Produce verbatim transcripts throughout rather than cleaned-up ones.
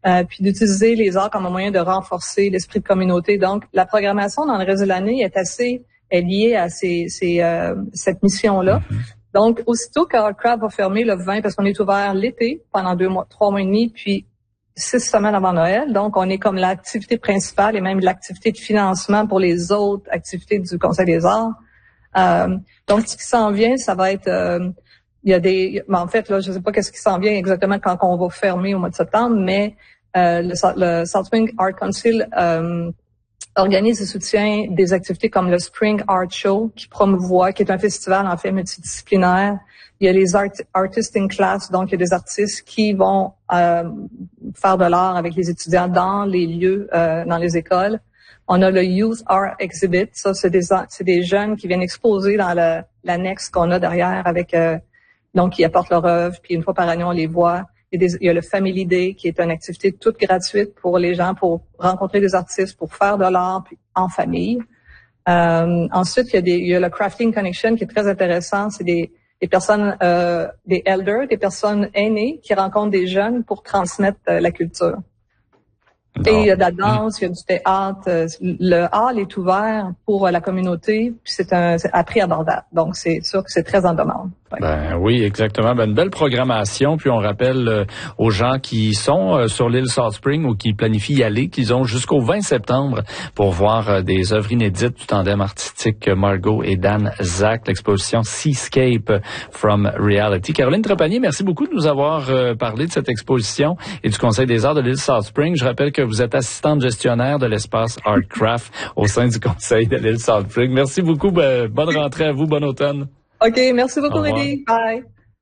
euh, puis d'utiliser les arts comme un moyen de renforcer l'esprit de communauté. Donc, la programmation dans le reste de l'année est assez est liée à ces, ces, euh, cette mission-là. Mm-hmm. Donc, aussitôt que Artcraft va fermer le vingt, parce qu'on est ouvert l'été pendant deux mois, trois mois et demi, puis six semaines avant Noël. Donc, on est comme l'activité principale et même l'activité de financement pour les autres activités du Conseil des arts. Euh, donc, ce qui s'en vient, ça va être, euh, il y a des, en fait, là, je sais pas qu'est-ce qui s'en vient exactement quand on va fermer au mois de septembre, mais euh, le, le South Spring Art Council euh, organise et soutient des activités comme le Spring Art Show, qui promouvoit, qui est un festival en fait multidisciplinaire. Il y a les art, Artists in Class, donc il y a des artistes qui vont euh, faire de l'art avec les étudiants dans les lieux, euh, dans les écoles. On a le Youth Art Exhibit, ça c'est des c'est des jeunes qui viennent exposer dans le, l'annexe qu'on a derrière avec euh, donc ils apportent leur œuvre, puis une fois par année on les voit. Il y a, des, il y a le Family Day qui est une activité toute gratuite pour les gens pour rencontrer des artistes, pour faire de l'art puis en famille. Euh, ensuite il y a des il y a le Crafting Connection qui est très intéressant, c'est des des personnes, euh, des elders, des personnes aînées qui rencontrent des jeunes pour transmettre euh, la culture. Non. Et il y a de la danse, il y a du théâtre. Le hall est ouvert pour la communauté, puis c'est un c'est à prix abordable. Donc, c'est sûr que c'est très en demande. Ouais. Ben oui, exactement. Ben, une belle programmation. Puis on rappelle euh, aux gens qui sont euh, sur l'île South Spring ou qui planifient y aller qu'ils ont jusqu'au vingt septembre pour voir euh, des œuvres inédites du tandem artistique Margot et Dan Zach, l'exposition Seascape from Reality. Caroline Trepanier, merci beaucoup de nous avoir euh, parlé de cette exposition et du Conseil des arts de l'île South Spring. Je rappelle que vous êtes assistante gestionnaire de l'espace Artcraft au sein du Conseil de l'île South Spring. Merci beaucoup. Ben, bonne rentrée à vous. Bon automne. OK, merci beaucoup, Rudy. Bye.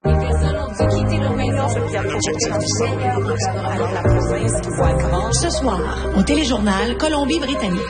Ce soir, au téléjournal Colombie-Britannique.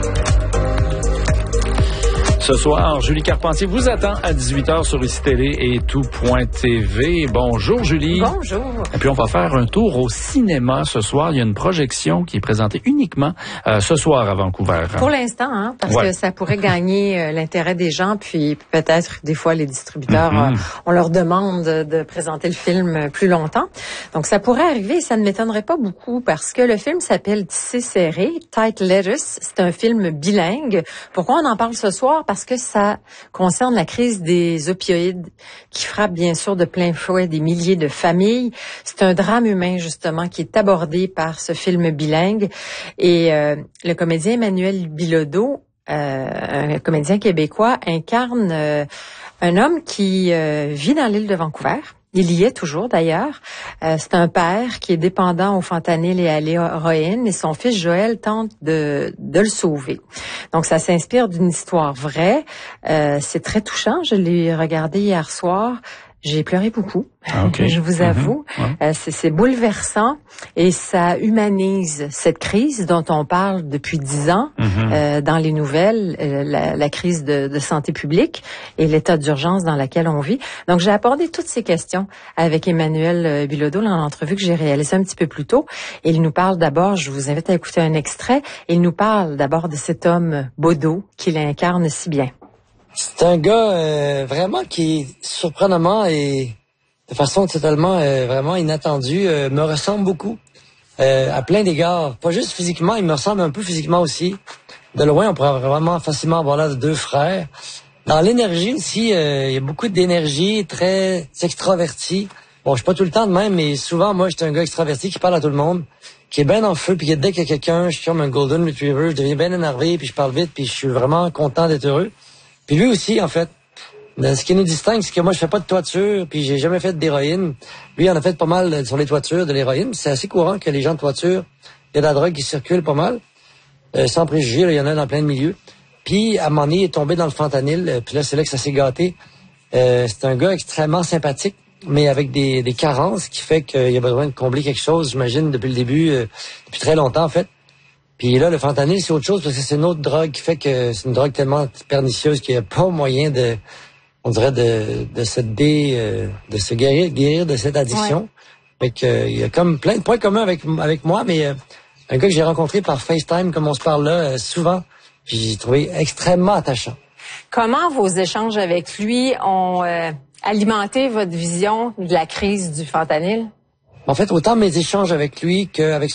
Ce soir, Julie Carpentier vous attend à dix-huit heures sur I C I Télé et tout point T V. Bonjour Julie. Bonjour. Et puis on va faire un tour au cinéma ce soir. Il y a une projection qui est présentée uniquement euh, ce soir à Vancouver. Pour l'instant, hein, parce ouais. que ça pourrait gagner euh, l'intérêt des gens, puis peut-être des fois les distributeurs, mm-hmm. euh, on leur demande de, de présenter le film plus longtemps. Donc ça pourrait arriver, ça ne m'étonnerait pas beaucoup parce que le film s'appelle Tissé serré, Tight Lettuce. C'est un film bilingue. Pourquoi on en parle ce soir? Parce que ça concerne la crise des opioïdes qui frappe bien sûr de plein fouet des milliers de familles. C'est un drame humain justement qui est abordé par ce film bilingue et euh, le comédien Emmanuel Bilodeau, euh, un comédien québécois, incarne euh, un homme qui euh, vit dans l'île de Vancouver. Il y est toujours d'ailleurs. Euh, c'est un père qui est dépendant au fentanyl et à l'héroïne et son fils Joël tente de, de le sauver. Donc ça s'inspire d'une histoire vraie. Euh, c'est très touchant. Je l'ai regardé hier soir. J'ai pleuré beaucoup, ah, okay. je vous avoue. Mm-hmm. Ouais. Euh, c'est, c'est bouleversant et ça humanise cette crise dont on parle depuis dix ans mm-hmm. euh, dans les nouvelles, euh, la, la crise de, de santé publique et l'état d'urgence dans lequel on vit. Donc, j'ai abordé toutes ces questions avec Emmanuel Bilodeau dans l'entrevue que j'ai réalisée un petit peu plus tôt. Et il nous parle d'abord, je vous invite à écouter un extrait, il nous parle d'abord de cet homme Bodo qu'il incarne si bien. C'est un gars euh, vraiment qui, surprenamment et de façon totalement euh, vraiment inattendue, euh, me ressemble beaucoup euh, à plein d'égards. Pas juste physiquement, il me ressemble un peu physiquement aussi. De loin, on pourrait vraiment facilement avoir là de deux frères. Dans l'énergie aussi, euh, il y a beaucoup d'énergie, très extraverti. Bon, je suis pas tout le temps de même, mais souvent, moi, j'étais un gars extraverti qui parle à tout le monde, qui est bien en feu, puis dès qu'il y a quelqu'un, je suis comme un golden retriever, je deviens bien énervé, puis je parle vite, puis je suis vraiment content d'être heureux. Puis lui aussi, en fait. Ce qui nous distingue, c'est que moi, je fais pas de toiture, puis j'ai jamais fait d'héroïne. Lui, il en a fait pas mal sur les toitures de l'héroïne. C'est assez courant que les gens de toiture, il y a de la drogue qui circule pas mal. Euh, sans préjugés, il y en a dans plein de milieux. Puis, à un moment donné, il est tombé dans le fentanyl, euh, puis là, c'est là que ça s'est gâté. Euh, c'est un gars extrêmement sympathique, mais avec des, des carences qui fait qu'il a besoin de combler quelque chose, j'imagine, depuis le début, euh, depuis très longtemps, en fait. Puis là, le fentanyl, c'est autre chose parce que c'est une autre drogue qui fait que c'est une drogue tellement pernicieuse qu'il n'y a pas moyen de, on dirait, de, de se dé, euh, de se guérir, guérir de cette addiction. Ouais. Fait que, euh, il y a comme plein de points communs avec, avec moi, mais euh, un gars que j'ai rencontré par FaceTime, comme on se parle là, euh, souvent, puis j'ai trouvé extrêmement attachant. Comment vos échanges avec lui ont euh, alimenté votre vision de la crise du fentanyl? En fait, autant mes échanges avec lui qu'avec